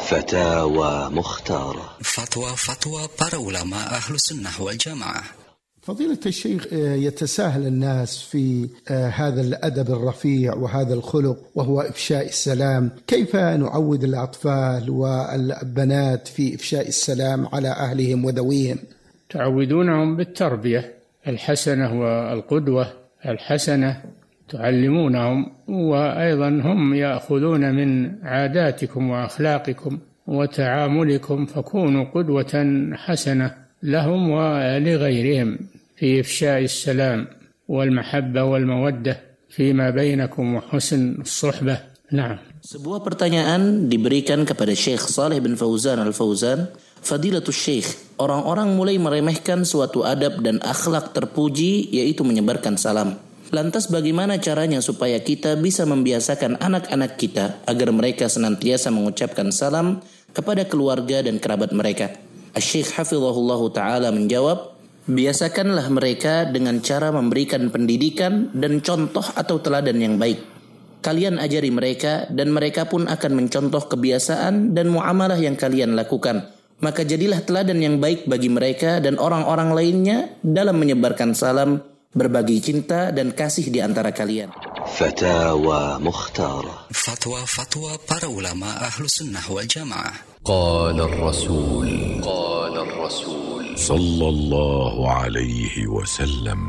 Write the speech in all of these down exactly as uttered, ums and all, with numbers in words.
فتاوى مختارة. فتوى-فتوى para ulama Ahlus Sunnah wal Jamaah. فضيلة الشيخ، يتساهل الناس في هذا الأدب الرفيع وهذا الخلق وهو إفشاء السلام، كيف نعود الأطفال والبنات في إفشاء السلام على أهلهم وذويهم؟ تعودونهم بالتربية الحسنة والقدوة الحسنة، تعلمونهم، وأيضا هم يأخذون من عاداتكم وأخلاقكم وتعاملكم، فكونوا قدوة حسنة لهم ولغيرهم في إفشاء السلام والمحبة والمودة فيما بينكم وحسن الصحبة. نعم. Sebuah pertanyaan diberikan kepada Syekh Saleh bin Fauzan Al-Fauzan, Fadilatul Syekh, orang-orang mulai meremehkan suatu adab dan akhlak terpuji, yaitu menyebarkan salam. Lantas bagaimana caranya supaya kita bisa membiasakan anak-anak kita agar mereka senantiasa mengucapkan salam kepada keluarga dan kerabat mereka? Asy-Syaikh Hafizahullah Ta'ala menjawab, biasakanlah mereka dengan cara memberikan pendidikan dan contoh atau teladan yang baik. Kalian ajari mereka dan mereka pun akan mencontoh kebiasaan dan muamalah yang kalian lakukan. Maka jadilah teladan yang baik bagi mereka dan orang-orang lainnya dalam menyebarkan salam, berbagi cinta dan kasih di antara kalian. Fatawa Mukhtara. Fatwa-fatwa para ulama Ahlus Sunnah wal Jamaah. قال الرسول قال الرسول صلى الله عليه وسلم.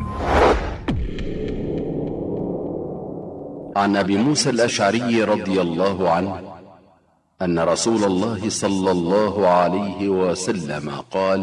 عن أبي موسى الأشعري رضي الله عنه أن رسول الله صلى الله عليه وسلم قال: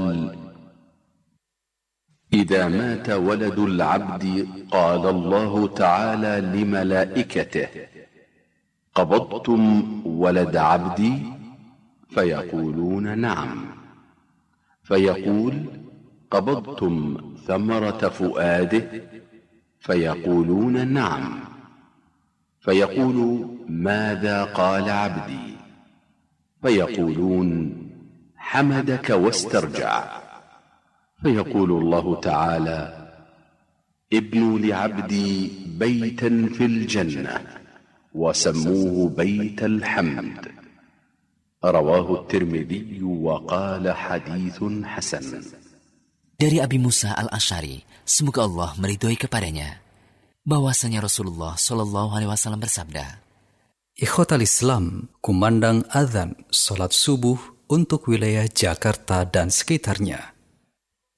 إذا مات ولد العبد قال الله تعالى لملائكته: قبضتم ولد عبدي؟ فيقولون نعم. فيقول: قبضتم ثمرة فؤاده؟ فيقولون نعم. فيقول: ماذا قال عبدي؟ فيقولون: حمدك واسترجع. فيقول الله تعالى: ابنوا لعبدي بيتا في الجنة وسموه بيت الحمد. رواه الترمذي وقال حديث حسن. Dari Abi Musa Al-Asy'ari, semoga Allah meridhoi kepadanya, bahwasanya Rasulullah Shallallahu Alaihi Wasallam bersabda, Ikhwatal Islam, kumandang azan salat subuh untuk wilayah Jakarta dan sekitarnya.